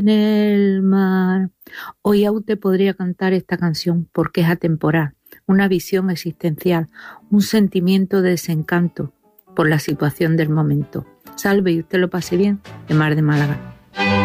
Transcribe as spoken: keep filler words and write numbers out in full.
en el mar. Hoy aún te podría cantar esta canción porque es atemporal, una visión existencial, un sentimiento de desencanto por la situación del momento. Salve y usted lo pase bien, de Mar de Málaga.